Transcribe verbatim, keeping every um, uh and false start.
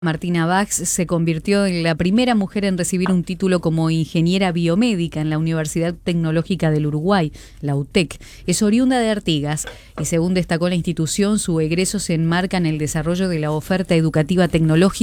Martina Bax se convirtió en la primera mujer en recibir un título como ingeniera biomédica en la Universidad Tecnológica del Uruguay, la U T E C. Es oriunda de Artigas y, según destacó la institución, su egreso se enmarca en el desarrollo de la oferta educativa tecnológica